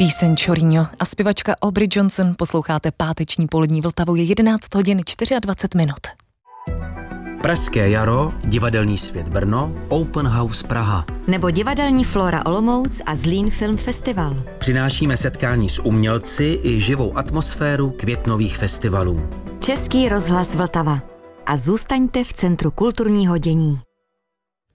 Píseň Chorino a zpěvačka Aubrey Johnson. Posloucháte páteční polední Vltavou, je 11 hodin 24 minut. Pražské jaro, Divadelní svět Brno, Open House Praha. Nebo Divadelní Flora Olomouc a Zlín Film Festival. Přinášíme setkání s umělci i živou atmosféru květnových festivalů. Český rozhlas Vltava. A zůstaňte v centru kulturního dění.